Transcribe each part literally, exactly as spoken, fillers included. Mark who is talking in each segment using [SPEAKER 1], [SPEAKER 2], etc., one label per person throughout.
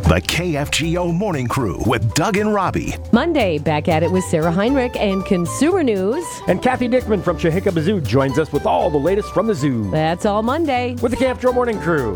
[SPEAKER 1] The K F G O Morning Crew with Doug and Robbie.
[SPEAKER 2] Monday, back at it with Sarah Heinrich and Consumer News.
[SPEAKER 3] And Kathy Dickman from Chehikaba Zoo joins us with all the latest from the zoo.
[SPEAKER 2] That's all Monday.
[SPEAKER 3] With the K F G O Morning Crew.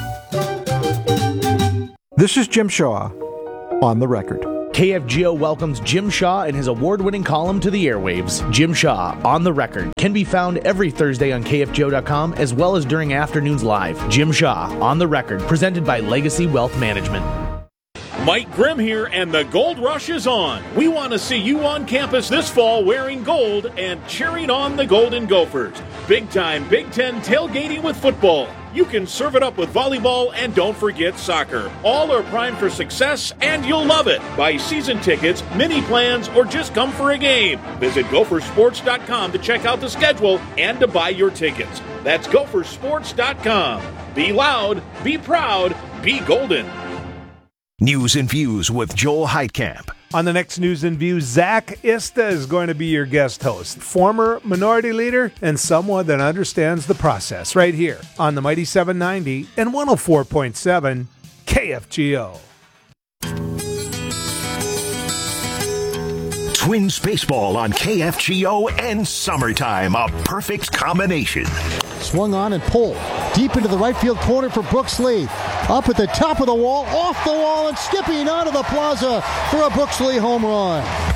[SPEAKER 4] This is Jim Shaw on the record.
[SPEAKER 5] K F G O welcomes Jim Shaw and his award-winning column to the airwaves. Jim Shaw, On the Record, can be found every Thursday on K F G O dot com as well as during afternoons live. Jim Shaw, On the Record, presented by Legacy Wealth Management.
[SPEAKER 6] Mike Grimm here, and the Gold Rush is on. We want to see you on campus this fall wearing gold and cheering on the Golden Gophers. Big time Big Ten tailgating with football. You can serve it up with volleyball, and don't forget soccer. All are primed for success, and you'll love it. Buy season tickets, mini plans, or just come for a game. Visit Gopher Sports dot com to check out the schedule and to buy your tickets. That's Gopher Sports dot com. Be loud, be proud, be golden.
[SPEAKER 1] News and Views with Joel Heitkamp.
[SPEAKER 7] On the next News and Views, Zach Ista is going to be your guest host. Former minority leader and someone that understands the process right here on the Mighty seven ninety and one oh four point seven K F G O.
[SPEAKER 1] Twins baseball on K F G O and summertime, a perfect combination.
[SPEAKER 8] Swung on and pulled deep into the right field corner for Brooks Lee. Up at the top of the wall, off the wall, and skipping out of the plaza for a Brooks Lee home run.